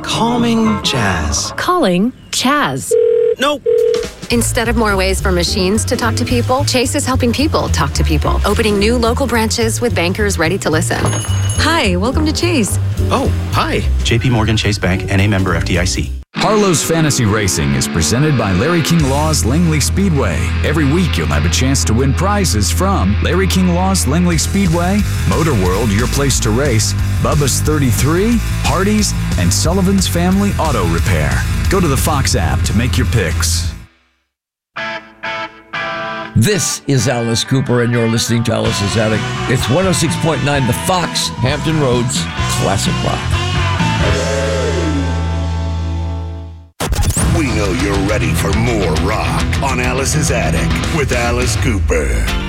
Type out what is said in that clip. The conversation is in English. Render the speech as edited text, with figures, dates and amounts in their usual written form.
calming jazz. Calling Chaz. Nope. Instead of more ways for machines to talk to people, Chase is helping people talk to people, opening new local branches with bankers ready to listen. Hi, welcome to Chase. Oh, hi. JP Morgan Chase Bank, N.A. member FDIC. Harlow's Fantasy Racing is presented by Larry King Law's Langley Speedway. Every week you'll have a chance to win prizes from Larry King Law's Langley Speedway, Motor World, your place to race, Bubba's 33, Hardee's, and Sullivan's Family Auto Repair. Go to the Fox app to make your picks. This is Alice Cooper, and you're listening to Alice's Attic. It's 106.9 The Fox, Hampton Roads Classic Rock. We know you're ready for more rock on Alice's Attic with Alice Cooper.